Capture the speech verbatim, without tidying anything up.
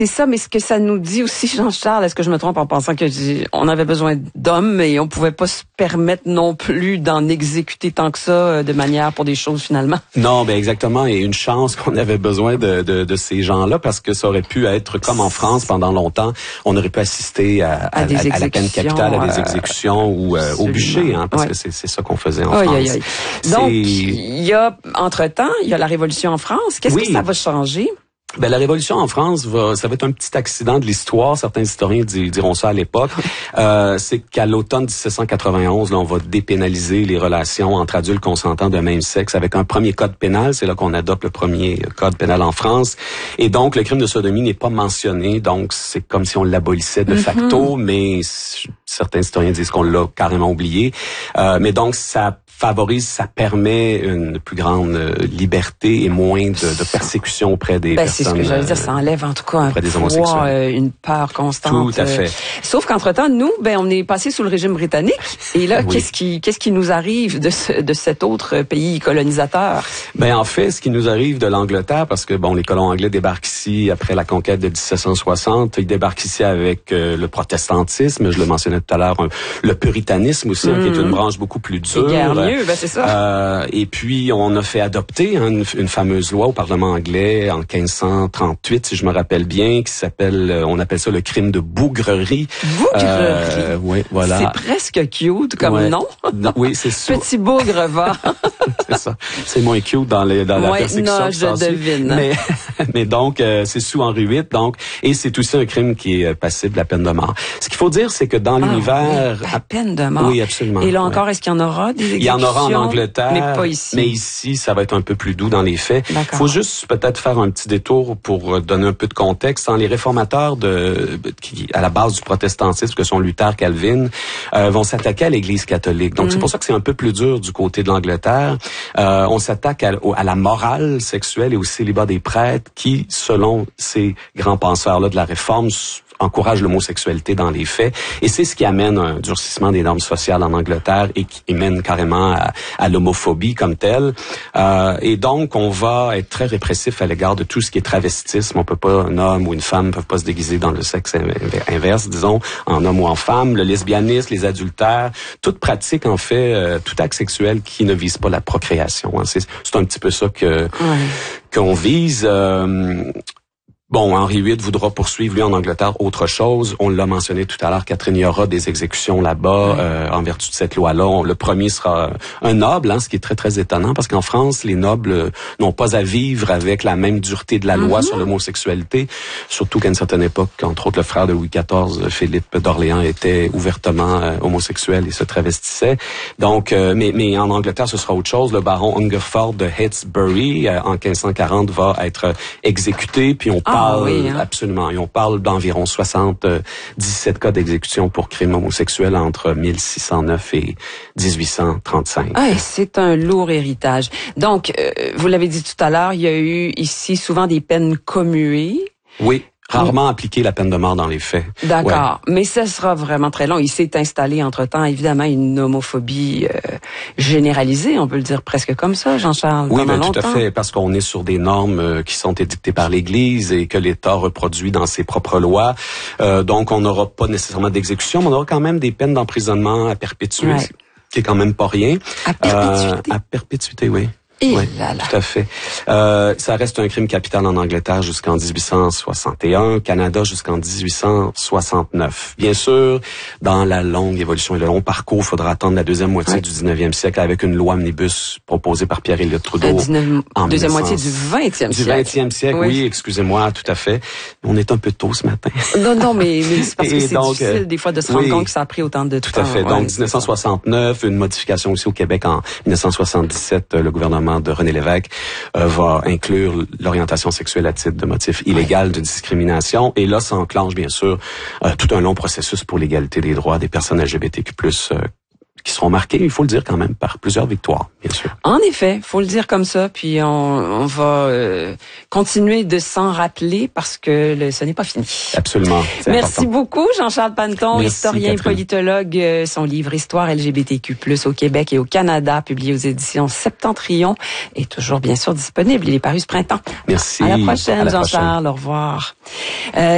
C'est ça, mais ce que ça nous dit aussi, Jean-Charles, est-ce que je me trompe en pensant que on avait besoin d'hommes et on pouvait pas se permettre non plus d'en exécuter tant que ça de manière pour des choses finalement? Non, ben exactement. Et une chance qu'on avait besoin de, de, de ces gens-là parce que ça aurait pu être comme en France pendant longtemps. On aurait pu assister à, à, à, à la peine capitale, à des exécutions euh, ou euh, au bûcher, hein, parce ouais. que c'est, c'est ça qu'on faisait en aïe, France. Aïe, aïe. Donc, il y a, entre-temps, il y a la Révolution en France. Qu'est-ce oui. que ça va changer? Ben la révolution en France va, ça va être un petit accident de l'histoire. Certains historiens diront ça à l'époque. Euh, c'est qu'à l'automne dix-sept cent quatre-vingt-onze, là, on va dépénaliser les relations entre adultes consentants de même sexe avec un premier code pénal. C'est là qu'on adopte le premier code pénal en France. Et donc le crime de sodomie n'est pas mentionné. Donc c'est comme si on l'abolissait de facto, mm-hmm. mais certains historiens disent qu'on l'a carrément oublié. Euh, mais donc ça favorise, ça permet une plus grande liberté et moins de, de persécution auprès des ben, personnes. C'est ce que j'allais dire, ça enlève en tout cas un poids, euh, une peur constante. Tout à fait. Euh, sauf qu'entre-temps, nous, ben on est passé sous le régime britannique. Et là, oui. qu'est-ce qui qu'est-ce qui nous arrive de ce, de cet autre pays colonisateur? Ben en fait, ce qui nous arrive de l'Angleterre, parce que bon, les colons anglais débarquent ici après la conquête de dix-sept cent soixante, ils débarquent ici avec euh, le protestantisme, je le mentionnais tout à l'heure, un, le puritanisme aussi, mmh. hein, qui est une branche beaucoup plus dure. Guère mieux, ben c'est ça. Euh, et puis on a fait adopter hein, une, une fameuse loi au Parlement anglais en quinze cent trente-huit, si je me rappelle bien, qui s'appelle, on appelle ça le crime de bougrerie. Bougrerie. Euh, oui, voilà. C'est presque cute comme ouais. nom. Non, oui, c'est ça. Petit bougre va. C'est ça. C'est moins cute dans les dans ouais, la persécution. Non, je devine. Mais mais donc euh, c'est sous Henri huit, donc et c'est aussi un crime qui est passible de la peine de mort. Ce qu'il faut dire, c'est que dans ah, l'univers, oui, la peine de mort. Oui, absolument. Et là encore, ouais. est-ce qu'il y en aura des exécutions? Il y en aura en Angleterre, mais pas ici. Mais ici, ça va être un peu plus doux dans les faits. Il faut juste peut-être faire un petit détour pour donner un peu de contexte. Hein, les réformateurs de, qui, à la base du protestantisme, que sont Luther, Calvin, euh, vont s'attaquer à l'Église catholique. Donc, mm. c'est pour ça que c'est un peu plus dur du côté de l'Angleterre. Euh, on s'attaque à, à la morale sexuelle et au célibat des prêtres qui, selon ces grands penseurs-là de la Réforme, encourage l'homosexualité dans les faits. Et c'est ce qui amène un durcissement des normes sociales en Angleterre et qui mène carrément à, à l'homophobie comme telle. Euh, et donc, on va être très répressif à l'égard de tout ce qui est travestisme. On peut pas, un homme ou une femme ne peuvent pas se déguiser dans le sexe inverse, disons, en homme ou en femme. Le lesbianisme, les adultères, toute pratique, en fait, euh, tout acte sexuel qui ne vise pas la procréation. Hein. C'est, c'est un petit peu ça que ouais. qu'on vise. Euh, Bon, Henri huit voudra poursuivre, lui, en Angleterre, autre chose. On l'a mentionné tout à l'heure, Catherine, il y aura des exécutions là-bas, oui. euh, en vertu de cette loi-là. On, le premier sera un noble, hein, ce qui est très, très étonnant, parce qu'en France, les nobles n'ont pas à vivre avec la même dureté de la loi mm-hmm. sur l'homosexualité, surtout qu'à une certaine époque, entre autres, le frère de Louis quatorze, Philippe d'Orléans, était ouvertement euh, homosexuel et se travestissait. Donc, euh, mais, mais en Angleterre, ce sera autre chose. Le baron Hungerford de Heytesbury, euh, en quinze cent quarante, va être exécuté, puis on parle Ah, oui, hein. Absolument. Et on parle d'environ soixante-dix-sept cas d'exécution pour crimes homosexuels entre mille six cent neuf et dix-huit cent trente-cinq. Ah, c'est un lourd héritage. Donc, euh, vous l'avez dit tout à l'heure, il y a eu ici souvent des peines commuées. Oui. Rarement appliquer la peine de mort dans les faits. D'accord, ouais. mais ça sera vraiment très long. Il s'est installé entre-temps, évidemment, une homophobie euh, généralisée, on peut le dire presque comme ça, Jean-Charles. Oui, ben, longtemps. tout à fait, parce qu'on est sur des normes euh, qui sont édictées par l'Église et que l'État reproduit dans ses propres lois. Euh, donc, on n'aura pas nécessairement d'exécution, mais on aura quand même des peines d'emprisonnement à perpétuité, ouais. qui est quand même pas rien. À perpétuité? Euh, à perpétuité, oui. Et oui, là là. Tout à fait. Euh, ça reste un crime capital en Angleterre jusqu'en dix-huit cent soixante et un, Canada jusqu'en dix-huit cent soixante-neuf. Bien sûr, dans la longue évolution et le long parcours, il faudra attendre la deuxième moitié ouais. du dix-neuvième siècle avec une loi omnibus proposée par Pierre-Éliott Trudeau. La dix-neuvième, en deuxième moitié du vingtième siècle. Du vingtième siècle, oui, oui excusez-moi, tout à fait. On est un peu tôt ce matin. Non, non, mais, mais c'est parce que c'est donc, difficile des fois de se rendre oui, compte que ça a pris autant de temps. Tout à fait. Donc, ouais, dix-neuf cent soixante-neuf, une modification aussi au Québec en dix-neuf cent soixante-dix-sept, le gouvernement de René Lévesque Euh, va inclure l'orientation sexuelle à titre de motif illégal ouais. de discrimination. Et là, ça enclenche, bien sûr, euh, tout un long processus pour l'égalité des droits des personnes L G B T Q plus, euh, qui seront marqués, il faut le dire quand même, par plusieurs victoires, bien sûr. En effet, faut le dire comme ça, puis on, on va euh, continuer de s'en rappeler parce que le, ce n'est pas fini. Absolument. Merci important. beaucoup, Jean-Charles Panneton, Merci, historien, Catherine. politologue. Euh, son livre Histoire L G B T Q plus, au Québec et au Canada, publié aux éditions Septentrion, est toujours bien sûr disponible. Il est paru ce printemps. Merci. À la prochaine, à la Jean-Charles. prochaine. Au revoir. Euh,